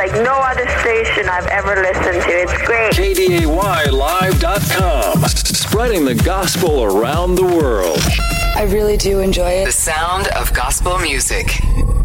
like no other station I've ever listened to. It's great. KDAYlive.com. Spreading the gospel around the world. I really do enjoy it. The sound of gospel music.